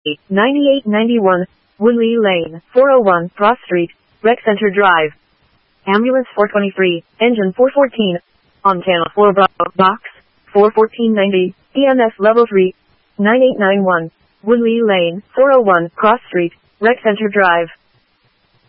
9891, Woodley Lane, 401, Cross Street, Rec Center Drive. Ambulance 423, Engine 414, on Channel 4 Bravo, Box 41490, EMS Level 3, 9891, Woodley Lane, 401, Cross Street, Rec Center Drive.